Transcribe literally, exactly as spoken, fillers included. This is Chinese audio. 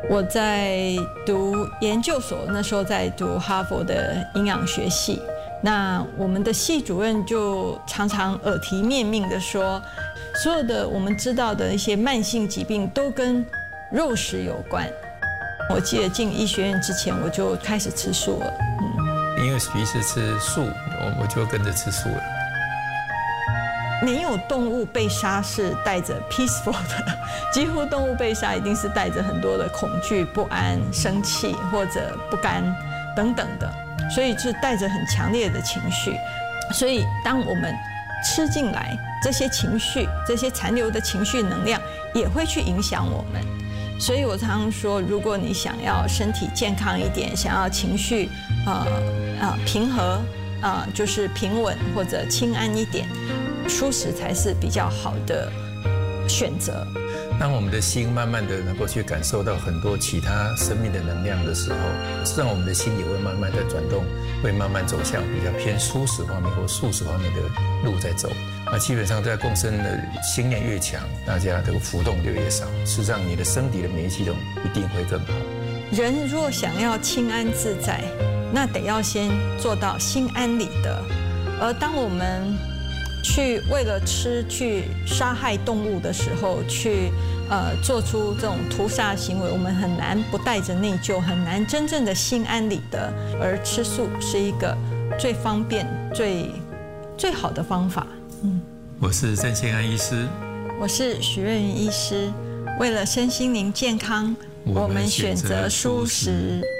我在读研究所，那时候在读哈佛的营养学系。那我们的系主任就常常耳提面命的说，所有的我们知道的一些慢性疾病都跟肉食有关。我记得进医学院之前，我就开始吃素了。 嗯，因为徐医师吃素，我我就跟着吃素了。 没有动物被杀是带着 peaceful 的，几乎动物被杀一定是带着很多的恐惧、不安、生气或者不甘等等的，所以是带着很强烈的情绪。所以当我们吃进来这些情绪，这些残留的情绪能量也会去影响我们。所以我常常说，如果你想要身体健康一点，想要情绪呃呃平和呃就是平稳或者清安一点，蔬食才是比较好的选择。 当我们的心慢慢的能够去感受到很多其他生命的能量的时候，实际上我们的心也会慢慢的转动，会慢慢走向比较偏蔬食方面或素食方面的路在走。那基本上在共生的心念越强，大家这个浮动就越少，事实上你的身体的免疫系统一定会更好。 人若想要清安自在，那得要先做到心安理得。而当我们去为了吃去杀害动物的时候，去呃做出这种屠杀行为，我们很难不带着内疚，很难真正的心安理得。而吃素是一个最方便、最最好的方法。嗯， 我是郑宪安医师， 我是许瑞云医师。为了身心灵健康，我们选择蔬食。